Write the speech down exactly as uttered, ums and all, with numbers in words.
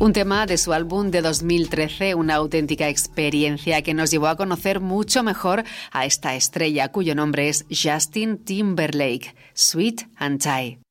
Un tema de su álbum de dos mil trece, una auténtica experiencia que nos llevó a conocer mucho mejor a esta estrella cuyo nombre es Justin Timberlake, Sweet and Tie.